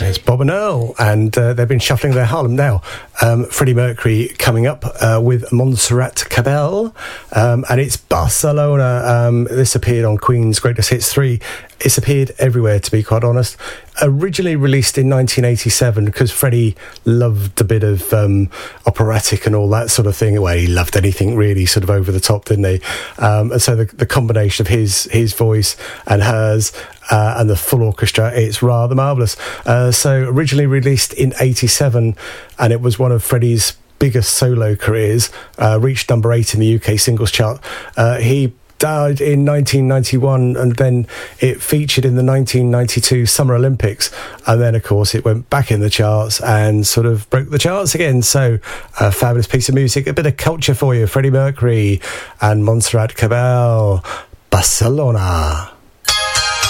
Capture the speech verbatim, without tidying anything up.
It's Bob and Earl, and uh, they've been shuffling their Harlem now. Um, Freddie Mercury coming up uh, with Montserrat Cabell, um, and it's Barcelona. Um, this appeared on Queen's Greatest Hits three. It's appeared everywhere, to be quite honest. Originally released in nineteen eighty-seven, because Freddie loved a bit of um, operatic and all that sort of thing. Well, he loved anything really sort of over the top, didn't he? Um, and so the, the combination of his his voice and hers uh, and the full orchestra, it's rather marvellous. Uh, so originally released in eighty-seven, and it was one of Freddie's biggest solo careers, uh, reached number eight in the U K singles chart. Uh, he died in nineteen ninety-one, and then it featured in the nineteen ninety-two Summer Olympics, and then of course it went back in the charts and sort of broke the charts again. So a fabulous piece of music, a bit of culture for you. Freddie Mercury and Montserrat Cabell, Barcelona.